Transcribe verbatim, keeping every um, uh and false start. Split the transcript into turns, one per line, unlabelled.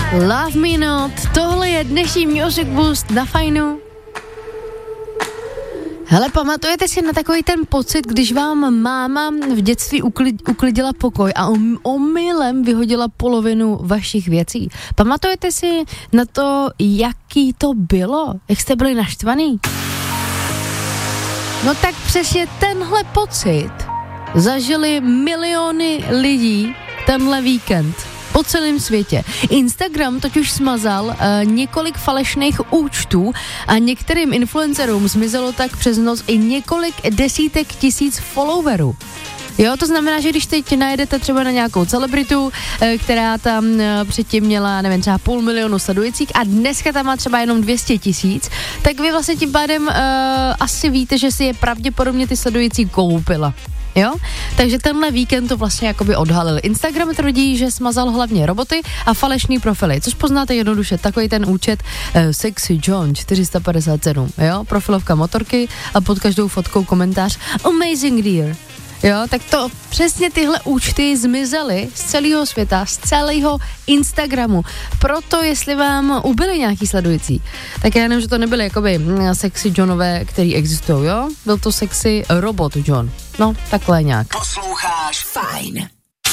Love Me Not, tohle je dnešní Music Boost na Fajnu. Hele, pamatujete si na takový ten pocit, když vám máma v dětství uklid, uklidila pokoj a om, omylem vyhodila polovinu vašich věcí? Pamatujete si na to, jaký to bylo? Jak jste byli naštvaný? No tak přesně tenhle pocit zažili miliony lidí tenhle víkend po celém světě. Instagram totiž smazal uh, několik falešných účtů a některým influencerům zmizelo tak přes noc i několik desítek tisíc followerů. Jo, to znamená, že když teď najedete třeba na nějakou celebritu, která tam předtím měla, nevím, třeba půl milionu sledujících a dneska tam má třeba jenom dvě stě tisíc, tak vy vlastně tím pádem uh, asi víte, že si je pravděpodobně ty sledující koupila. Jo? Takže tenhle víkend to vlastně jakoby odhalil. Instagram tvrdí, že smazal hlavně roboty a falešný profily, což poznáte jednoduše, takový ten účet uh, Sexy John čtyři sta padesát sedm, jo? Profilovka motorky a pod každou fotkou komentář Amazing Dear. Jo, tak to přesně tyhle účty zmizely z celého světa, z celého Instagramu. Proto, jestli vám ubyly nějaký sledující, tak já nevím, že to nebyly jakoby sexy Johnové, který existují, jo? Byl to sexy robot John. No, takhle nějak.
Posloucháš Fajn.